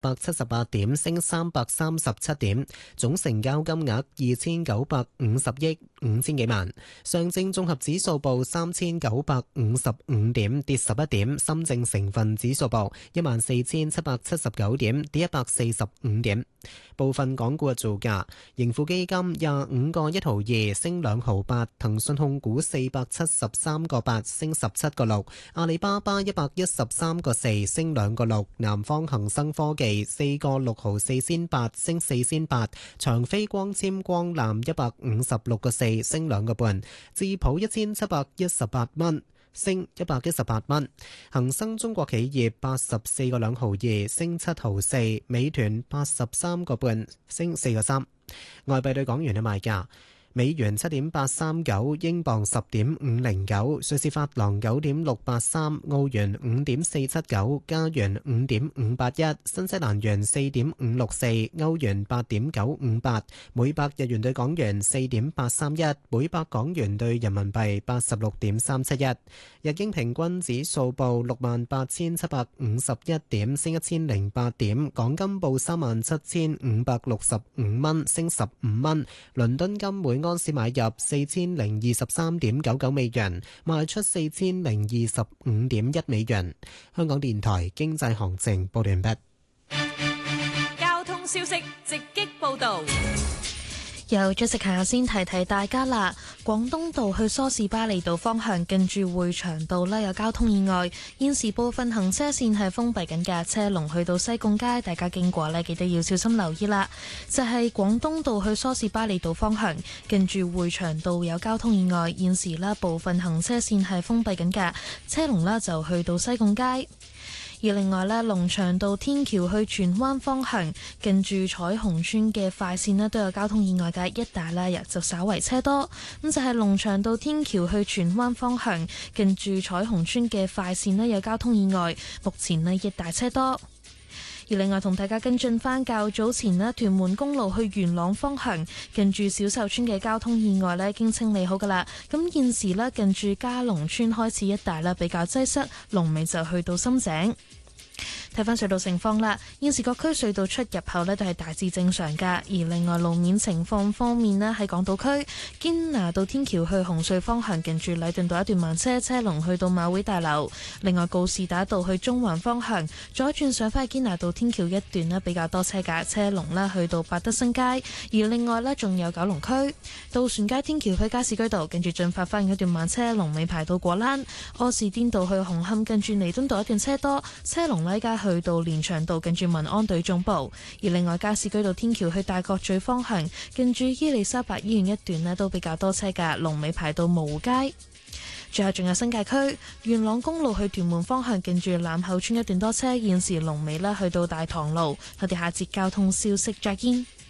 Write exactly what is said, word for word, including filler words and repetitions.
百七十八點，升三百三十七點，總成交金額二千九百五十億五千幾萬。上證綜合指數報三千九百五十五點，跌十一點。深證成分指數報一萬四千七百七十九點，跌一百四十五點。部分港股嘅造價：盈富基金廿五個一毫二，升兩毫八；騰訊控股四百七十三個八，升十七個六；阿里巴巴一百一十三個四，升兩個六；南方恒生科技四個六毫四仙八，升四仙八；長飛光纖光纜一百五十六個四，升兩個半；智普一千七百一十八蚊，升一百一十八蚊。恒生中國企業八十四個兩毫二，升七毫四。美團八十三個半，升四個三。外幣對港元嘅賣價：美元七點八三九，英鎊十點五零九，瑞士法郎九點六八三，澳元五點四七九，加元五點五八一，新西蘭元四點五六四，歐元八點九五八，每百日元對港元四點八三一，每百港元對人民幣八十六點三七一。日經平均指數報六萬八千七百五十一點，升一千零八點。港金報三萬七千五百六十五蚊，升十五蚊。倫敦金每安士買入四千零二十三點九九美元，賣出四千零二十五點一美元。香港電台經濟行情報完畢。 交通消息直擊報道。 由早食下先提提大家啦，廣東道去梳士巴利道方向近住匯祥道呢有交通意外，現時部分行車線係封閉緊嘅，車龍去到西貢街，大家經過呢記得要小心留意啦。就係、是、廣東道去梳士巴利道方向近住匯祥道有交通意外，現時呢部分行車線係封閉緊嘅，車龍呢就去到西貢街。而另外呢，龍翔道天橋去荃灣方向近住彩虹村嘅快線呢都有交通意外嘅，一帶呢日就稍為車多。咁就係龍翔道天橋去荃灣方向近住彩虹村嘅快線呢有交通意外，目前呢一帶車多。而另外同大家跟進返較早前呢屯門公路去元朗方向近住小秀村嘅交通意外呢已經清理好㗎喇。咁現時呢近住嘉龍村開始一帶呢比較擠塞，龍尾就去到深井。睇翻隧道情況啦，現時各區隧道出入口呢都係大致正常㗎。而另外路面情況方面呢，喺港島區堅拿道天橋去紅隧方向近住禮頓道一段慢車，車龍去到馬會大樓。另外告士打道去中環方向左轉上返堅拿道天橋一段呢比較多車㗎，車龍呢去到百德新街。而另外呢，仲有九龍區渡船街天橋去加士居道近住進發花園一段慢車，龍尾排到果欄。柯士甸道去紅磡近住彌敦道一段車多，車龍呢家去到連翔道近住民安隊總部。而另外加士居道天橋去大角咀方向近住伊利沙伯醫院一段呢都比較多車㗎，龍尾排到蕪湖街。最後仲有新界區元朗公路去屯門方向近住欖口村一段多車，現時龍尾呢去到大棠路。我哋下節交通消息再見。